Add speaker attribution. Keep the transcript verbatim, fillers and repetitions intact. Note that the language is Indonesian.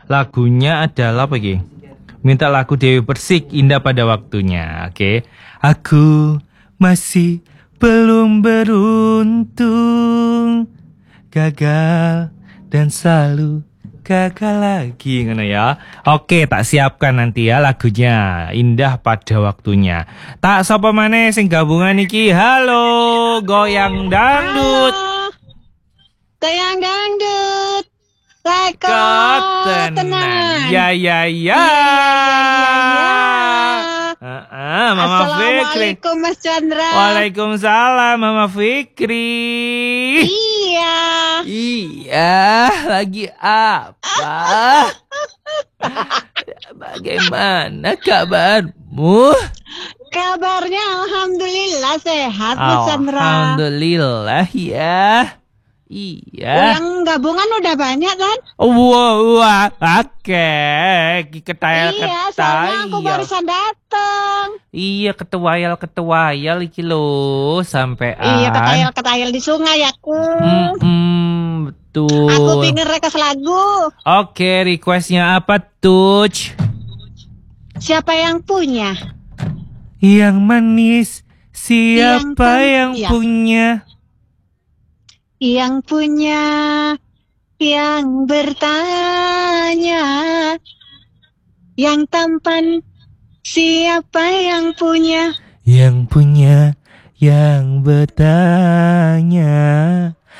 Speaker 1: Lagunya adalah apa iki? Minta lagu Dewi Persik, Indah Pada Waktunya. Oke. Aku masih belum beruntung, gagal dan selalu gagal lagi, ngono ya. Oke, tak siapkan nanti ya lagunya Indah Pada Waktunya. Tak sapa maneh sing gabungan iki. Halo, goyang dangdut.
Speaker 2: Halo, goyang dangdut. Leko
Speaker 1: Kotenan.
Speaker 2: tenan.
Speaker 1: Ya ya ya.
Speaker 2: Iya, iya, iya, iya.
Speaker 1: Heeh, Mama Fikri.
Speaker 2: Assalamualaikum Mas Chandra.
Speaker 1: Waalaikumsalam Mama Fikri.
Speaker 2: Iya.
Speaker 1: Iya, lagi apa? Bagaimana kabarmu?
Speaker 2: Kabarnya alhamdulillah sehat Mas Chandra.
Speaker 1: Alhamdulillah ya. Iya.
Speaker 2: Yang gabungan udah banyak kan?
Speaker 1: Wah, wah, oke. Ketayal,
Speaker 2: Iya, soalnya aku
Speaker 1: ketayal.
Speaker 2: barusan datang.
Speaker 1: Iya, ketuayal, ketuayal iki lho, sampean.
Speaker 2: Iya, ketayal-ketayal di sungai aku.
Speaker 1: Mm-mm, betul.
Speaker 2: Aku pingin request lagu.
Speaker 1: Oke, requestnya apa tuh?
Speaker 2: Siapa yang punya?
Speaker 1: Yang manis, siapa
Speaker 2: Yang
Speaker 1: yang,
Speaker 2: pun- iya.
Speaker 1: punya?
Speaker 2: Yang punya, yang bertanya, yang tampan, siapa yang punya?
Speaker 1: Yang punya, yang bertanya.